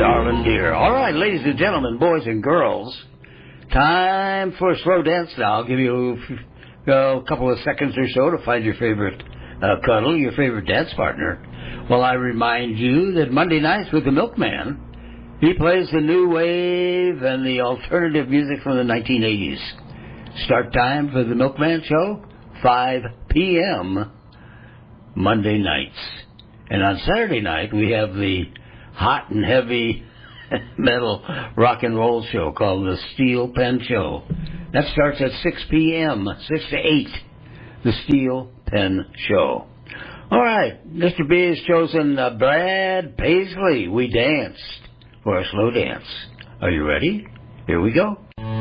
darling dear. All right, ladies and gentlemen, boys and girls, time for a slow dance now. I'll give you a couple of seconds or so to find your favorite cuddle, your favorite dance partner. Well, I remind you that Monday nights with the Milkman, he plays the new wave and the alternative music from the 1980s. Start time for the Milkman Show, 5 p.m. Monday nights. And on Saturday night, we have the hot and heavy metal rock and roll show called the Steel Pen Show. That starts at 6 p.m., 6 to 8, the Steel Pen Show. All right, Mr. B has chosen Brad Paisley. We danced for a slow dance. Are you ready? Here we go.